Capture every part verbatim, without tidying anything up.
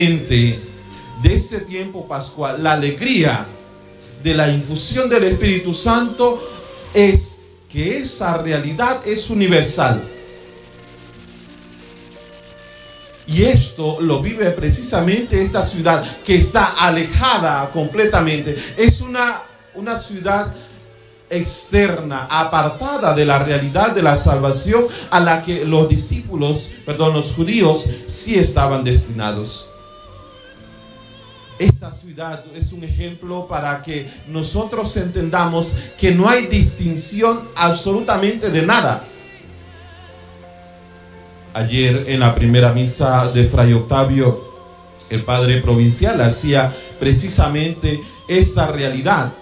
de ese tiempo pascual, la alegría de la infusión del Espíritu Santo es que esa realidad es universal. Y esto lo vive precisamente esta ciudad que está alejada completamente. Es una, una ciudad externa, apartada de la realidad de la salvación a la que los discípulos, perdón, los judíos sí estaban destinados. Esta ciudad es un ejemplo para que nosotros entendamos que no hay distinción absolutamente de nada. Ayer en la primera misa de Fray Octavio, el padre provincial hacía precisamente esta realidad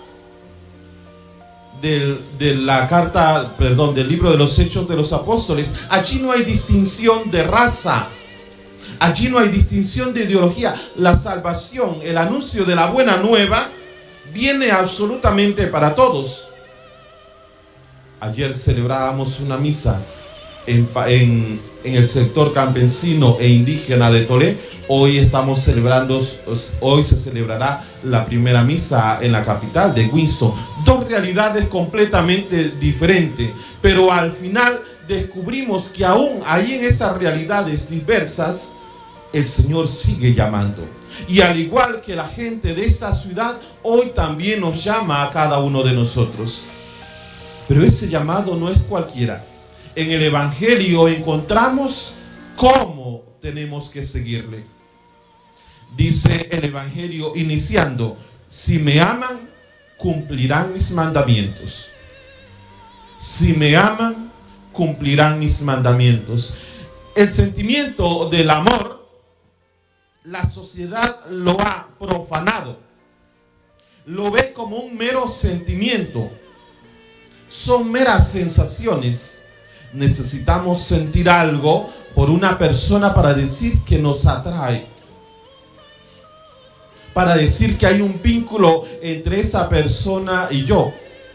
del, de la carta, perdón, del libro de los Hechos de los Apóstoles. Allí no hay distinción de raza. Allí no hay distinción de ideología. La salvación, el anuncio de la buena nueva, viene absolutamente para todos. Ayer celebrábamos una misa en, en, en el sector campesino e indígena de Tolé. Hoy estamos celebrando, hoy se celebrará la primera misa en la capital de Winston. Dos realidades completamente diferentes, pero al final descubrimos que aún ahí en esas realidades diversas, el Señor sigue llamando. Y al igual que la gente de esta ciudad, hoy también nos llama a cada uno de nosotros. Pero ese llamado no es cualquiera. En el Evangelio encontramos cómo tenemos que seguirle. Dice el Evangelio iniciando: si me aman, cumplirán mis mandamientos. Si me aman, cumplirán mis mandamientos. El sentimiento del amor, la sociedad lo ha profanado. Lo ve como un mero sentimiento. Son meras sensaciones. Necesitamos sentir algo por una persona para decir que nos atrae, para decir que hay un vínculo entre esa persona y yo.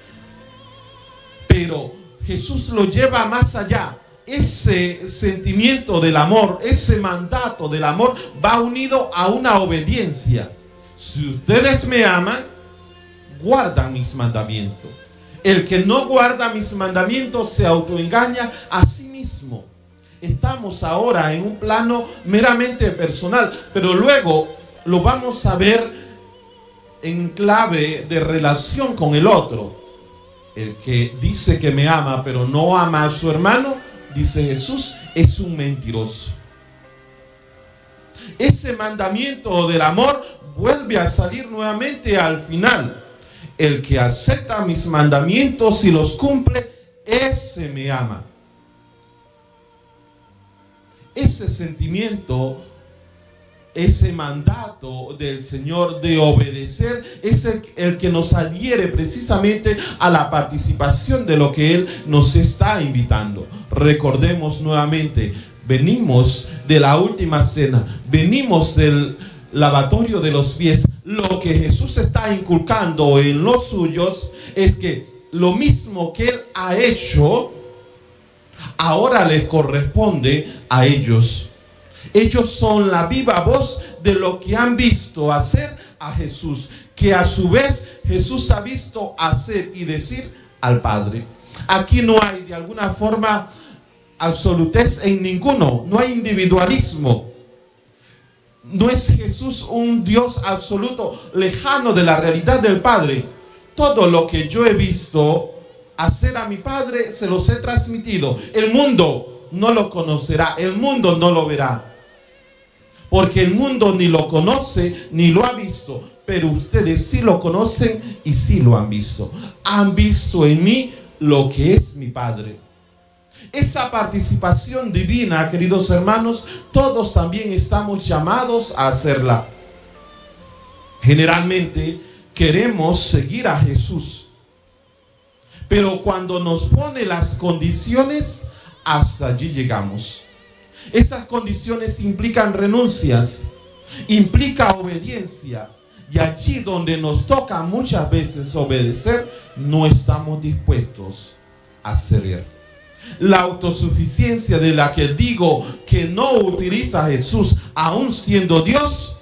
Pero Jesús lo lleva más allá. Ese sentimiento del amor, ese mandato del amor va unido a una obediencia. Si ustedes me aman, guardan mis mandamientos. El que no guarda mis mandamientos se autoengaña a sí mismo. Estamos ahora en un plano meramente personal, pero luego lo vamos a ver en clave de relación con el otro. El que dice que me ama, pero no ama a su hermano, dice Jesús, es un mentiroso. Ese mandamiento del amor vuelve a salir nuevamente al final. El que acepta mis mandamientos y los cumple, ese me ama. Ese sentimiento, ese mandato del Señor de obedecer es el, el que nos adhiere precisamente a la participación de lo que Él nos está invitando. Recordemos nuevamente, venimos de la última cena, venimos del lavatorio de los pies. Lo que Jesús está inculcando en los suyos es que lo mismo que Él ha hecho, ahora les corresponde a ellos. Ellos son la viva voz de lo que han visto hacer a Jesús, que a su vez Jesús ha visto hacer y decir al Padre. Aquí no hay de alguna forma absolutez en ninguno, no hay individualismo. No es Jesús un Dios absoluto, lejano de la realidad del Padre. Todo lo que yo he visto hacer a mi Padre se los he transmitido. El mundo no lo conocerá, el mundo no lo verá, porque el mundo ni lo conoce ni lo ha visto, pero ustedes sí lo conocen y sí lo han visto. Han visto en mí lo que es mi Padre. Esa participación divina, queridos hermanos, todos también estamos llamados a hacerla. Generalmente queremos seguir a Jesús, pero cuando nos pone las condiciones, hasta allí llegamos. Esas condiciones implican renuncias, implica obediencia, y allí donde nos toca muchas veces obedecer, no estamos dispuestos a ceder. La autosuficiencia de la que digo que no utiliza Jesús, aún siendo Dios,